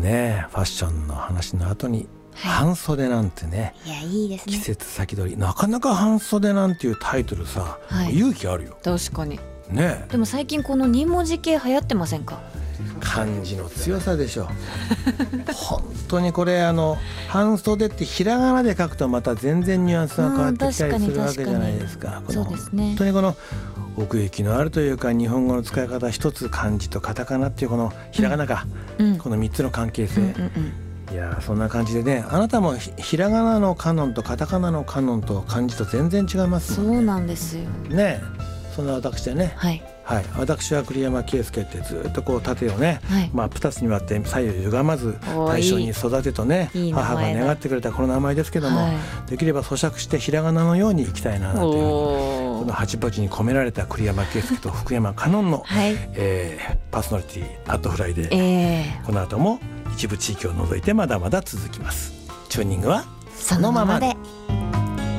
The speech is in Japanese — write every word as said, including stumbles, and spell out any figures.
ねファッションの話の後に、はい、半袖なんてね、 いやいいですね、 季節先取り。なかなか半袖なんていうタイトルさ、はい、勇気あるよ。 確かにね。 でも最近このに文字系流行ってませんか？ 漢字の強さでしょ本当にこれあの半袖ってひらがなで書くとまた全然ニュアンスが変わってきたりするわけじゃないですか。このそうですね、 本当にこの奥行きのあるというか、日本語の使い方一つ、漢字とカタカナっていうこのひらがなか、うん、このみっつの関係性、うんうんうん、いやそんな感じでね、あなたも ひ, ひらがなのカノンとカタカナのカノンと漢字と全然違いますもんね。 そうなんですよね。そんな私でね、 はいはい、私は栗山圭介ってずっとこう縦をね、はい、まあ、ふたつに割って左右歪まず対象に育てとね、いい母が願ってくれたこの名前ですけども、はい、できれば咀嚼してひらがなのようにいきたいなというふうに、この八文字に込められた栗山圭介と福山カノンの、はい、えー、パーソナリティアットフライで、えー、この後も一部地域を除いてまだまだ続きます。チューニングはそのままで。